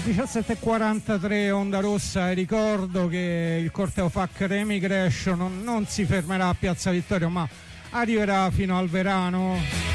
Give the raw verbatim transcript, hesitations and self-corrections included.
diciassette e quarantatré Onda Rossa, e ricordo che il corteo F A C Remigration non, non si fermerà a Piazza Vittorio, ma arriverà fino al Verano.